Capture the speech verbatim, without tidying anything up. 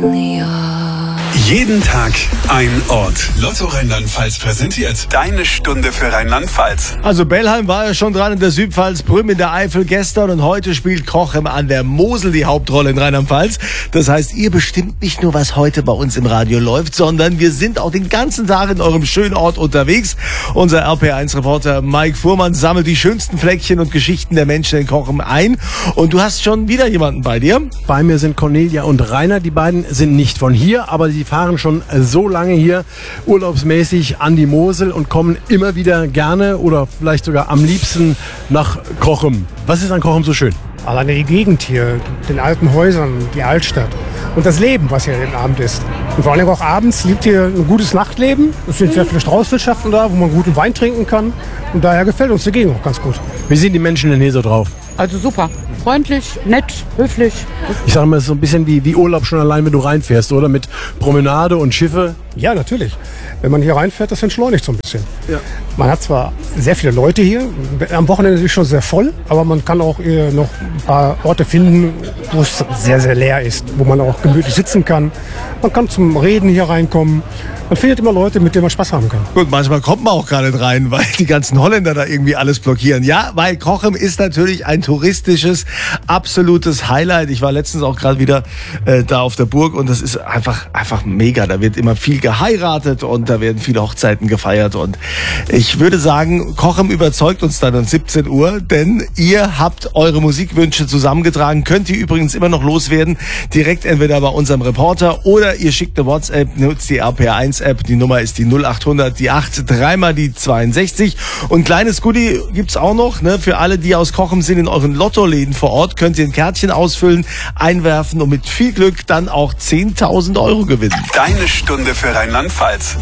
in the yard. Jeden Tag ein Ort. Lotto Rheinland-Pfalz präsentiert deine Stunde für Rheinland-Pfalz. Also Bellheim war ja schon dran in der Südpfalz, Prüm in der Eifel gestern und heute spielt Cochem an der Mosel die Hauptrolle in Rheinland-Pfalz. Das heißt, ihr bestimmt nicht nur, was heute bei uns im Radio läuft, sondern wir sind auch den ganzen Tag in eurem schönen Ort unterwegs. Unser R P eins Reporter Mike Fuhrmann sammelt die schönsten Fleckchen und Geschichten der Menschen in Cochem ein. Und du hast schon wieder jemanden bei dir. Bei mir sind Cornelia und Rainer. Die beiden sind nicht von hier, aber die fahren schon so lange hier urlaubsmäßig an die Mosel und kommen immer wieder gerne oder vielleicht sogar am liebsten nach Cochem. Was ist an Cochem so schön? Alleine die Gegend hier, den alten Häusern, die Altstadt und das Leben, was hier den Abend ist. Und vor allem auch abends liegt hier ein gutes Nachtleben. Es sind sehr viele Straußwirtschaften da, wo man guten Wein trinken kann. Und daher gefällt uns die Gegend auch ganz gut. Wie sind die Menschen denn hier so drauf? Also super. Freundlich, nett, höflich. Ich sage mal, es ist so ein bisschen wie, wie Urlaub schon allein, wenn du reinfährst, oder? Mit Promenade und Schiffe. Ja, natürlich. Wenn man hier reinfährt, das entschleunigt so ein bisschen. Ja. Man hat zwar sehr viele Leute hier, am Wochenende ist es schon sehr voll, aber man kann auch äh, noch ein paar Orte finden, wo es sehr, sehr leer ist, wo man auch gemütlich sitzen kann. Man kann zum Reden hier reinkommen. Man findet immer Leute, mit denen man Spaß haben kann. Gut, manchmal kommt man auch gar nicht rein, weil die ganzen Holländer da irgendwie alles blockieren. Ja, weil Cochem ist natürlich ein touristisches, absolutes Highlight. Ich war letztens auch gerade wieder äh, da auf der Burg und das ist einfach, einfach mega. Da wird immer viel geheiratet und da werden viele Hochzeiten gefeiert. Und ich würde sagen, Cochem überzeugt uns dann um siebzehn Uhr, denn ihr habt eure Musikwünsche zusammengetragen. Könnt ihr übrigens immer noch loswerden, direkt entweder bei unserem Reporter oder ihr schickt eine WhatsApp, nutzt die R P eins App. Die Nummer ist die null acht hundert, die acht, dreimal die zweiundsechzig. Und kleines Goodie gibt's auch noch, ne, für alle, die aus Cochem sind, in euren Lottoläden vor Ort, könnt ihr ein Kärtchen ausfüllen, einwerfen und mit viel Glück dann auch zehntausend Euro gewinnen. Deine Stunde für Rheinland-Pfalz.